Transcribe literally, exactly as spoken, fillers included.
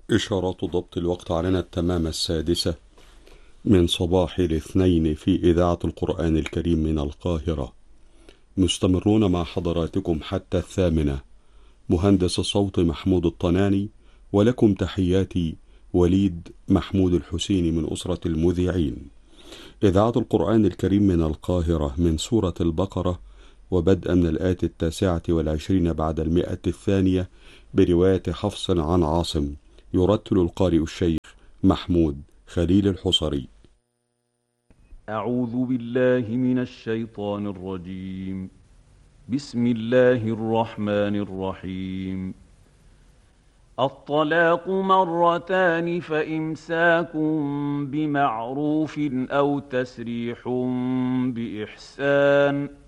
إشارات ضبط الوقت علينا التمام السادسة من صباح الاثنين في إذاعة القرآن الكريم من القاهرة. مستمرون مع حضراتكم حتى الثامنة. مهندس الصوت محمود الطناني، ولكم تحياتي وليد محمود الحسيني من أسرة المذيعين. إذاعة القرآن الكريم من القاهرة من سورة البقرة، وبدءا من الآية التاسعة والعشرين بعد المئة الثانية برواية حفص عن عاصم. يرتل القارئ الشيخ محمود خليل الحصري. أعوذ بالله من الشيطان الرجيم. بسم الله الرحمن الرحيم. الطلاق مرتان فإمساك بمعروف أو تسريح بإحسان